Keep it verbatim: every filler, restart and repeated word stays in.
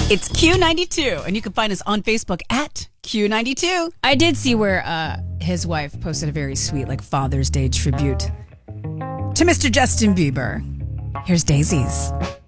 It's Q ninety-two, and you can find us on Facebook at Q ninety-two. I did see where uh, his wife posted a very sweet, like, Father's Day tribute to Mister Justin Bieber. Here's Daisy's.